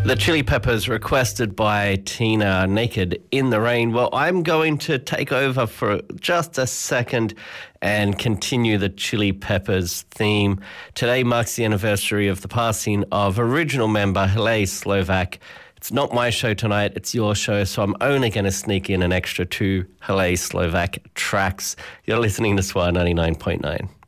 The Chili Peppers requested by Tina, Naked in the Rain. Well, I'm going to take over for just a second and continue the Chili Peppers theme. Today marks the anniversary of the passing of original member Helej Slovak. It's not my show tonight, it's your show, so I'm only going to sneak in an extra 2 Helej Slovak tracks. You're listening to SWR 99.9.